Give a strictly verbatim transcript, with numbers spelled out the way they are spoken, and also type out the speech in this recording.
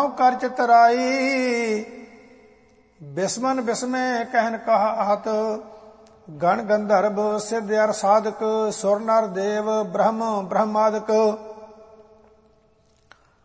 ਨਾਉ ਕਰ ਚਿਤਰਾਈ। ਬਿਸਮਨ ਬਿਸਮੇ ਕਹਿਨ ਕਹਾ ਆਹਤ, ਗਣ ਗੰਧਰਵ ਸਿੱਧ ਅਰ ਸਾਧਕ, ਸੁਰ ਨਰ ਦੇਵ ਬ੍ਰਹਮ ਬ੍ਰਹਮਾਦਿਕ।